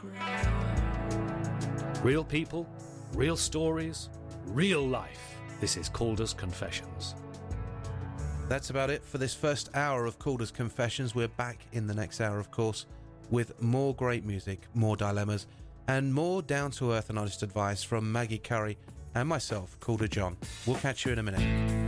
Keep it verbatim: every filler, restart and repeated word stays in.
Real people, real stories, real life. This is Calder's Confessions. That's about it for this first hour of Calder's Confessions. We're back in the next hour, of course, with more great music, more dilemmas, and more down-to-earth and honest advice from Maggie Curry and myself, Calder John. We'll catch you in a minute.